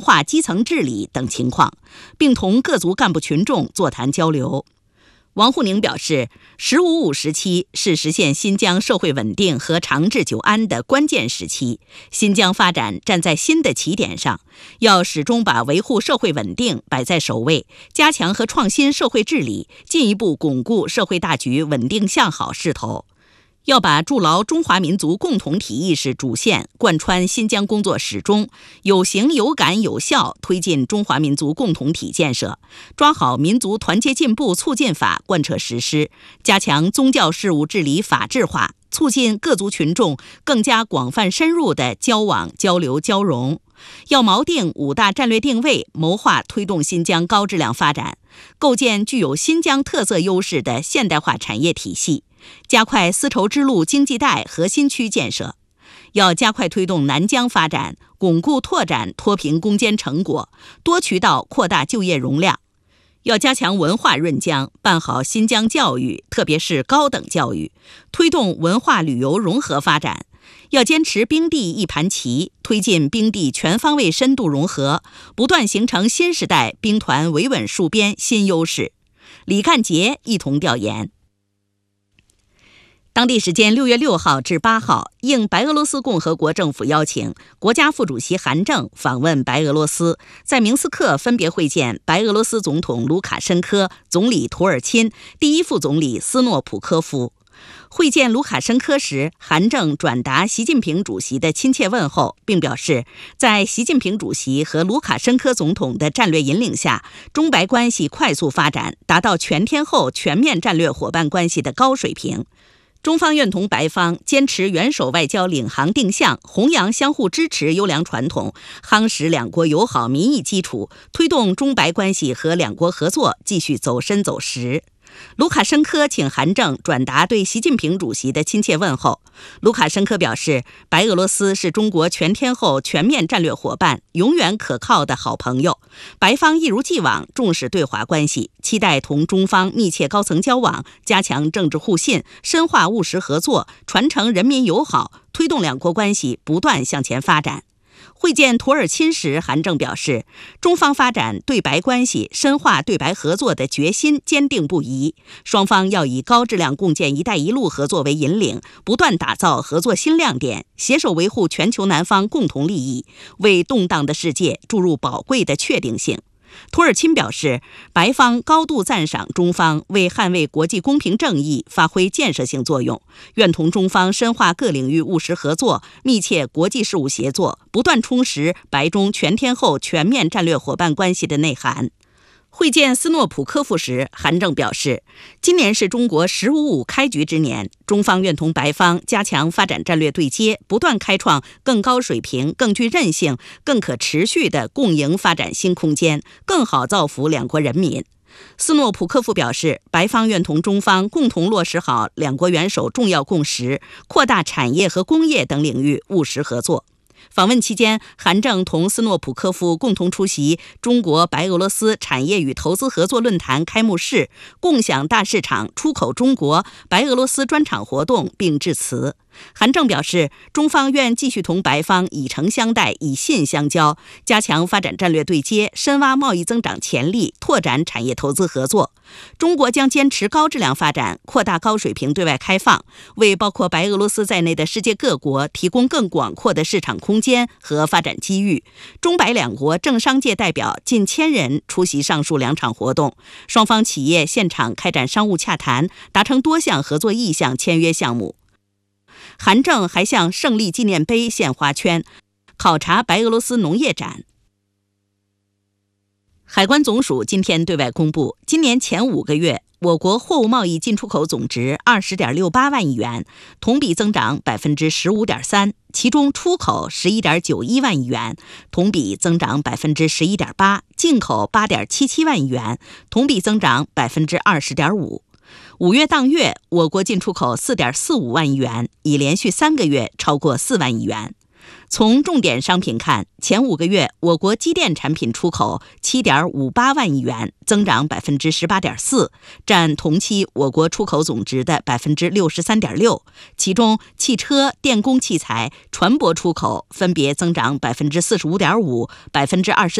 化基层治理等情况，并同各族干部群众座谈交流。王沪宁表示，“15+5”时期是实现新疆社会稳定和长治久安的关键时期，新疆发展站在新的起点上，要始终把维护社会稳定摆在首位，加强和创新社会治理，进一步巩固社会大局稳定向好势头。要把筑牢中华民族共同体意识主线贯穿新疆工作始终，有形有感有效推进中华民族共同体建设，抓好民族团结进步促进法贯彻实施，加强宗教事务治理法治化，促进各族群众更加广泛深入的交往交流交融。要锚定5大战略定位，谋划推动新疆高质量发展，构建具有新疆特色优势的现代化产业体系，加快丝绸之路经济带核心区建设。要加快推动南疆发展，巩固拓展脱贫攻坚成果，多渠道扩大就业容量。要加强文化润疆，办好新疆教育，特别是高等教育，推动文化旅游融合发展。要坚持冰地一盘棋，推进冰地全方位深度融合，不断形成新时代兵团维稳戍边新优势。李干杰一同调研。当地时间6月6号至8号，应白俄罗斯共和国政府邀请，国家副主席韩正访问白俄罗斯，在明斯克分别会见白俄罗斯总统卢卡申科、总理图尔钦、第一副总理斯诺普科夫。会见卢卡申科时，韩正转达习近平主席的亲切问候，并表示，在习近平主席和卢卡申科总统的战略引领下，中白关系快速发展，达到全天候全面战略伙伴关系的高水平。中方愿同白方坚持元首外交领航定向，弘扬相互支持优良传统，夯实两国友好民意基础，推动中白关系和两国合作继续走深走实。卢卡申科请韩正转达对习近平主席的亲切问候。卢卡申科表示，白俄罗斯是中国全天候全面战略伙伴，永远可靠的好朋友。白方一如既往重视对华关系，期待同中方密切高层交往，加强政治互信，深化务实合作，传承人民友好，推动两国关系不断向前发展。会见图尔钦时，韩正表示，中方发展对白关系、深化对白合作的决心坚定不移，双方要以高质量共建“一带一路”合作为引领，不断打造合作新亮点，携手维护全球南方共同利益，为动荡的世界注入宝贵的确定性。图尔钦表示，白方高度赞赏中方为捍卫国际公平正义发挥建设性作用，愿同中方深化各领域务实合作，密切国际事务协作，不断充实白中全天候全面战略伙伴关系的内涵。会见斯诺普科夫时，韩正表示，今年是中国“15+5”开局之年，中方愿同白方加强发展战略对接，不断开创更高水平、更具韧性、更可持续的共赢发展新空间，更好造福两国人民。斯诺普科夫表示，白方愿同中方共同落实好两国元首重要共识，扩大产业和工业等领域务实合作。访问期间，韩正同斯诺普科夫共同出席中国白俄罗斯产业与投资合作论坛开幕式，共享大市场出口中国白俄罗斯专场活动并致辞。韩正表示，中方愿继续同白方以诚相待、以信相交，加强发展战略对接，深挖贸易增长潜力，拓展产业投资合作。中国将坚持高质量发展，扩大高水平对外开放，为包括白俄罗斯在内的世界各国提供更广阔的市场空间和发展机遇。中白两国政商界代表近1000人出席上述2场活动，双方企业现场开展商务洽谈，达成多项合作意向签约项目。韩正还向胜利纪念碑献花圈，考察白俄罗斯农业展。海关总署今天对外公布，今年前5个月，我国货物贸易进出口总值20.68万亿元，同比增长15.3%，其中出口11.91万亿元，同比增长11.8%，进口8.77万亿元，同比增长20.5%。5月当月，我国进出口4.45万亿元，已连续3个月超过4万亿元。从重点商品看，前5个月我国机电产品出口7.58万亿元，增长18.4%，占同期我国出口总值的63.6%。其中，汽车、电工器材、船舶出口分别增长45.5%、24%。